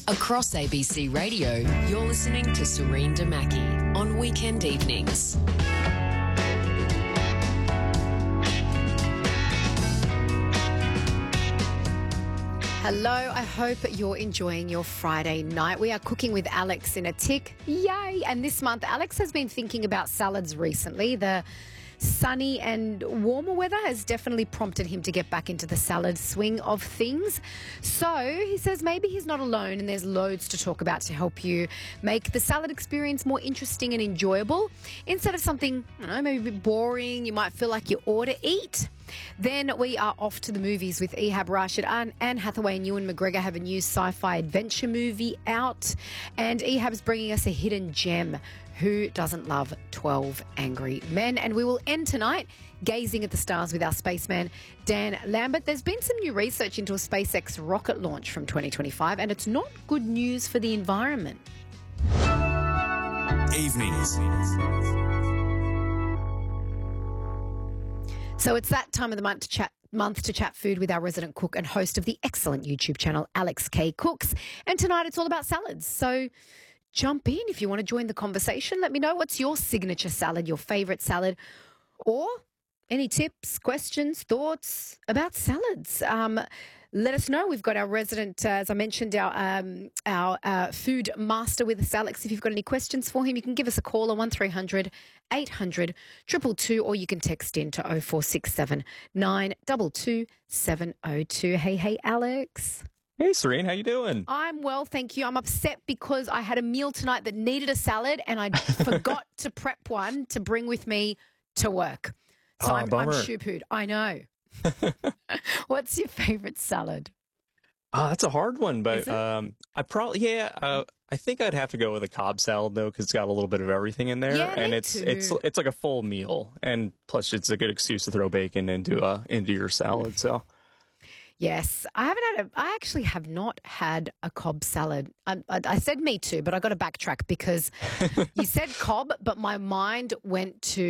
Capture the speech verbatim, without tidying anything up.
Across A B C Radio, you're listening to Serene Damaki on weekend evenings. Hello, I hope you're enjoying your Friday night. We are cooking with Alex in a tick. Yay! And this month, Alex has been thinking about salads recently. The sunny and warmer weather has definitely prompted him to get back into the salad swing of things. So he says maybe he's not alone and there's loads to talk about to help you make the salad experience more interesting and enjoyable. Instead of something, I don't know, maybe a bit boring, you might feel like you ought to eat. Then we are off to the movies with Ehab Rashid. Anne, Anne Hathaway and Ewan McGregor have a new sci-fi adventure movie out. And Ehab's bringing us a hidden gem. Who doesn't love twelve Angry Men? And we will end tonight gazing at the stars with our spaceman, Dan Lambert. There's been some new research into a SpaceX rocket launch from twenty twenty-five, and it's not good news for the environment. Evenings. So it's that time of the month to chat month to chat food with our resident cook and host of the excellent YouTube channel, Alex K Cooks. And tonight it's all about salads. So jump in if you want to join the conversation. Let me know what's your signature salad, your favourite salad, or any tips, questions, thoughts about salads. Um, let us know. We've got our resident, uh, as I mentioned, our um, our uh, food master with us, Alex. If you've got any questions for him, you can give us a call on one three hundred eight hundred two two two, or you can text in to oh four six seven nine two two seven oh two. Hey, hey, Alex. Hey, Serene, how you doing? I'm well, thank you. I'm upset because I had a meal tonight that needed a salad and I forgot to prep one to bring with me to work. So Oh, I'm, I'm bummer. shoo-pooed. I know. What's your favourite salad? Oh, that's a hard one, Is but it? um, I probably yeah. Uh, I think I'd have to go with a Cobb salad though, because it's got a little bit of everything in there, Yeah, and me it's too. it's it's like a full meal, and plus it's a good excuse to throw bacon into uh into your salad. So Yes, I haven't had a. I actually have not had a Cobb salad. I, I, I said me too, but I got to backtrack because you said Cobb, but my mind went to